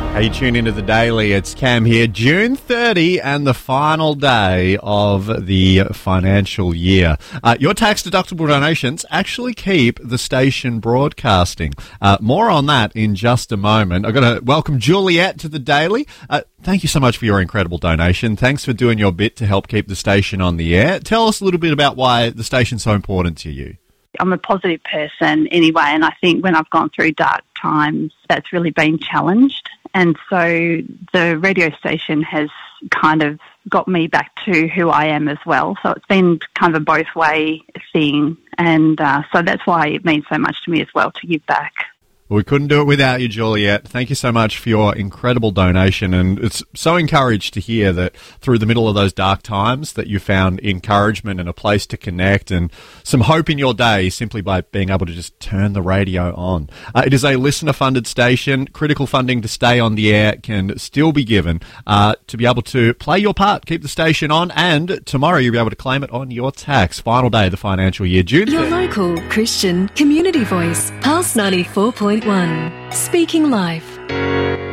Hey, tune into the Daily. It's Cam here. June 30 and the final day of the financial year. Your tax-deductible donations actually keep the station broadcasting. More on that in just a moment. I've got to welcome Juliet to the Daily. Thank you so much for your incredible donation. Thanks for doing your bit to help keep the station on the air. Tell us a little bit about why the station's so important to you. I'm a positive person anyway, and I think when I've gone through dark times, that's really been challenged. And so the radio station has kind of got me back to who I am as well. So it's been kind of a both-way thing. And so that's why it means so much to me as well to give back. Well, we couldn't do it without you, Juliet. Thank you so much for your incredible donation. And it's so encouraged to hear that through the middle of those dark times that you found encouragement and a place to connect and some hope in your day simply by being able to just turn the radio on. It is a listener-funded station. Critical funding to stay on the air can still be given to be able to play your part, keep the station on, and tomorrow you'll be able to claim it on your tax. Final day of the financial year. June 3rd. Your local Christian community voice, Pulse 94.1, speaking life.